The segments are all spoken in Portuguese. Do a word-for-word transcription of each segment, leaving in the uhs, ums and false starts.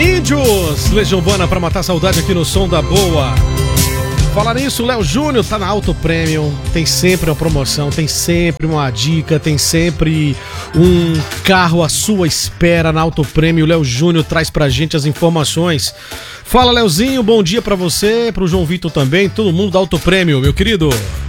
Índios, Legião Urbana pra matar saudade aqui no Som da Boa. Falar nisso, Léo Júnior tá na Auto Premium, tem sempre uma promoção, tem sempre uma dica, tem sempre um carro à sua espera na Auto Premium. O Léo Júnior traz pra gente as informações. Fala, Léozinho, bom dia pra você, pro João Vitor também, todo mundo da Auto Premium, meu querido.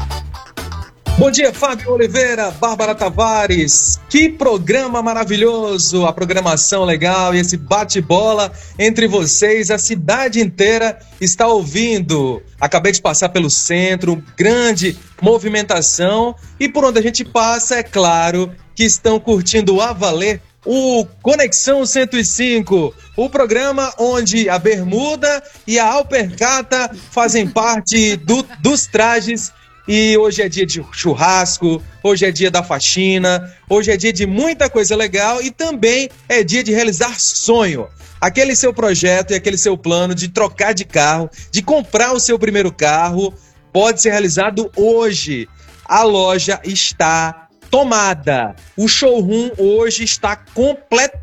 Bom dia, Fábio Oliveira, Bárbara Tavares. Que programa maravilhoso, a programação legal e esse bate-bola entre vocês. A cidade inteira está ouvindo. Acabei de passar pelo centro, grande movimentação. E por onde a gente passa, é claro que estão curtindo a valer o Conexão cento e cinco, o programa onde a bermuda e a alpercata fazem parte do, dos trajes. E hoje é dia de churrasco, hoje é dia da faxina, hoje é dia de muita coisa legal e também é dia de realizar sonho. Aquele seu projeto e aquele seu plano de trocar de carro, de comprar o seu primeiro carro, pode ser realizado hoje. A loja está tomada. O showroom hoje está completaço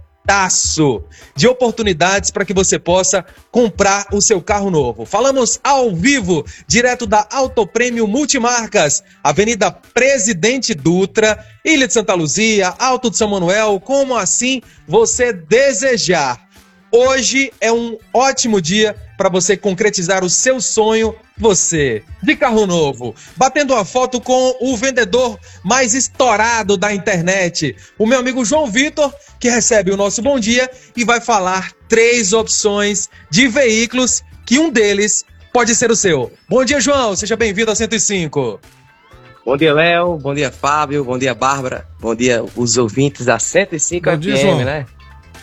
de oportunidades para que você possa comprar o seu carro novo. Falamos ao vivo, direto da Auto Premium Multimarcas, Avenida Presidente Dutra, Ilha de Santa Luzia, Alto de São Manuel, como assim você desejar. Hoje é um ótimo dia para você concretizar o seu sonho, você, de carro novo, batendo uma foto com o vendedor mais estourado da internet, o meu amigo João Vitor, que recebe o nosso bom dia e vai falar três opções de veículos que um deles pode ser o seu. Bom dia, João, seja bem-vindo a cento e cinco. Bom dia, Léo, bom dia, Fábio, bom dia, Bárbara, bom dia, os ouvintes da cento e cinco bom dia, F M, João. né?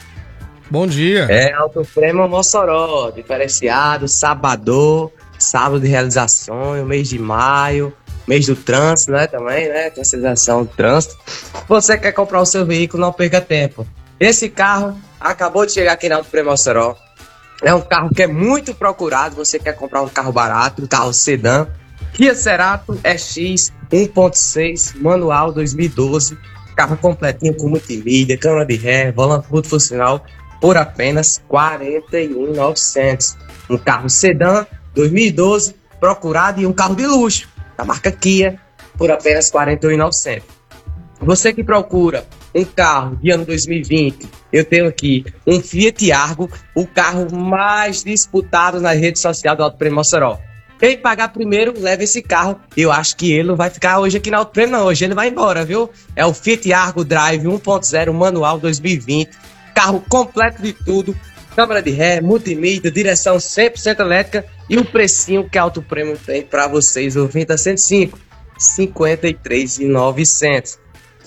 Bom dia. É, Auto Premium Mossoró, diferenciado, sábado, sábado de realização, mês de maio, mês do trânsito, né, também, né, conscientização do trânsito. Você quer comprar o seu veículo, não perca tempo. Esse carro acabou de chegar aqui na Auto Premium Mossoró. É um carro que é muito procurado, você quer comprar um carro barato, um carro sedã. Kia Cerato E X um ponto seis, manual dois mil e doze, carro completinho com multimídia, câmera de ré, volante multifuncional, por apenas quarenta e um mil e novecentos. Um carro sedã dois mil e doze, procurado, e um carro de luxo da marca Kia por apenas quarenta e um mil e novecentos. Você que procura um carro de ano dois mil e vinte, eu tenho aqui um Fiat Argo, o carro mais disputado na rede social do Auto Premium Mossoró. Quem pagar primeiro, leva esse carro. Eu acho que ele não vai ficar hoje aqui na Auto Premium, não. Hoje ele vai embora, viu? É o Fiat Argo Drive um ponto zero, manual dois mil e vinte. Carro completo de tudo, câmera de ré, multimídia, direção cem por cento elétrica e o precinho que a Auto Premium tem para vocês, ouvintes da cento e cinco, cinquenta e três mil e novecentos.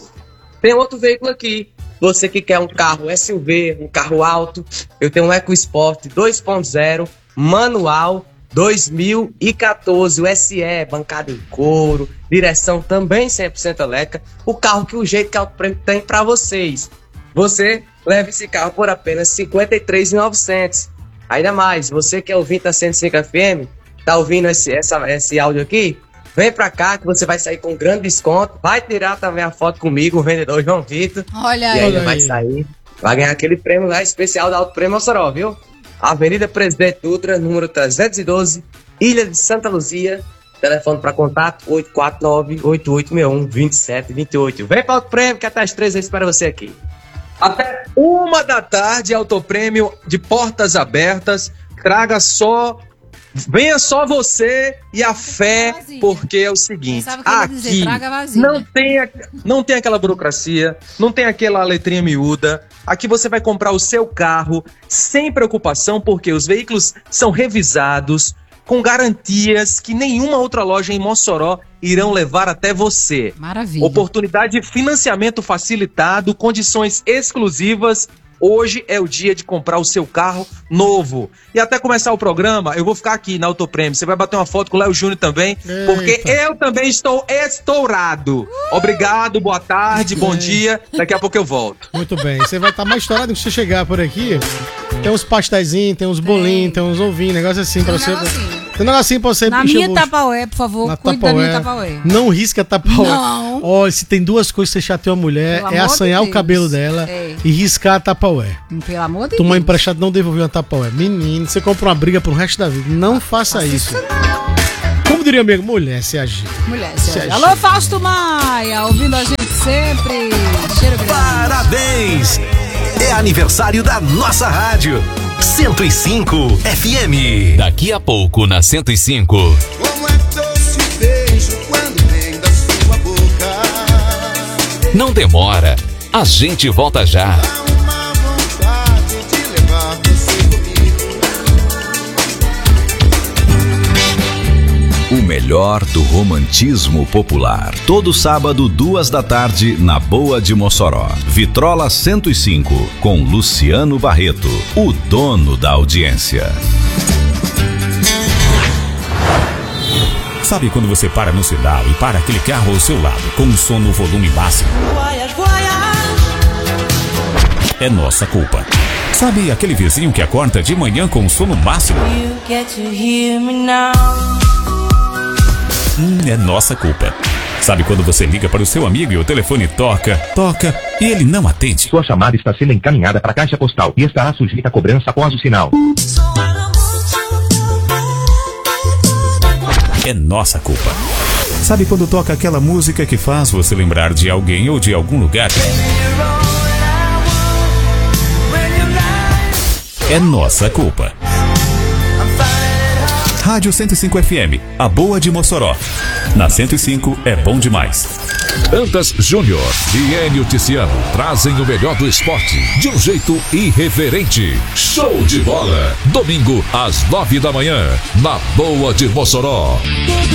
Tem outro veículo aqui, você que quer um carro S U V, um carro alto, eu tenho um EcoSport dois ponto zero, manual dois mil e quatorze, o S E, bancada em couro, direção também cem por cento elétrica, o carro que o jeito que a Auto Premium tem para vocês. Você leva esse carro por apenas cinquenta e três mil e novecentos. Ainda mais, você que é ouvinte da cento e cinco F M, tá ouvindo esse, essa, esse áudio aqui? Vem pra cá que você vai sair com um grande desconto. Vai tirar também a foto comigo, o vendedor João Vitor. Olha aí. E ainda vai sair, vai ganhar aquele prêmio lá especial da Auto Premium Mossoró, viu? Avenida Presidente Dutra, número trezentos e doze, Ilha de Santa Luzia. Telefone para contato oito quatro nove, oito oito seis um, dois sete dois oito. Vem para o Auto Premium que até as três eu espero você aqui. Até uma da tarde, Auto Premium de portas abertas. Traga só, venha só você e a fé, porque é o seguinte, aqui dizer, não tem, não tem aquela burocracia, não tem aquela letrinha miúda. Aqui você vai comprar o seu carro sem preocupação, porque os veículos são revisados, com garantias que nenhuma outra loja em Mossoró irão levar até você. Maravilha. Oportunidade de financiamento facilitado, condições exclusivas. Hoje é o dia de comprar o seu carro novo. E até começar o programa, eu vou ficar aqui na Auto Premium. Você vai bater uma foto com o Léo Júnior também, Eita. porque eu também estou estourado. Obrigado, boa tarde, bom dia. Daqui a pouco eu volto. Muito bem, você vai estar mais estourado que você chegar por aqui. Tem uns pastéisinhos, tem uns bolinhos, tem uns ovinhos, negócio assim pra Um você. negocinho. Tem um negocinho pra você Na encher minha o bucho. Tapaué, por favor, Na cuide da Tapaué. minha Tapaué. Não risca a Tapaué. Não. Olha, se tem duas coisas que você chateia uma mulher, Pelo é amor assanhar de o Deus. cabelo dela É. e riscar a Tapaué. Pelo amor de Tomar Deus. emprestado não devolver uma Tapaué. Menino, você compra uma briga pro resto da vida. Não faça isso. Como diria amigo, mulher se agir. Mulher, se Se agir. agir. Alô, Fausto Maia, ouvindo a gente sempre. Cheiro grande. Parabéns! É aniversário da nossa rádio. cento e cinco F M. Daqui a pouco na cento e cinco. Como é doce o beijo quando vem da sua boca. Não demora. A gente volta já. Dá uma vontade de levar você comigo. O melhor do romantismo popular. Todo sábado, duas da tarde, na Boa de Mossoró. Vitrola cento e cinco, com Luciano Barreto, o dono da audiência. Sabe quando você para no sinal e para aquele carro ao seu lado com o som no volume máximo? É nossa culpa. Sabe aquele vizinho que acorda de manhã com o som no máximo? Hum, é nossa culpa. Sabe quando você liga para o seu amigo e o telefone toca, toca e ele não atende? Sua chamada está sendo encaminhada para a caixa postal e estará sujeita a cobrança após o sinal. É nossa culpa. Sabe quando toca aquela música que faz você lembrar de alguém ou de algum lugar? É nossa culpa. Rádio cento e cinco F M, a Boa de Mossoró. Na cento e cinco é bom demais. Antas Júnior e Enio Tiziano trazem o melhor do esporte de um jeito irreverente. Show de bola. Domingo às nove da manhã, na Boa de Mossoró.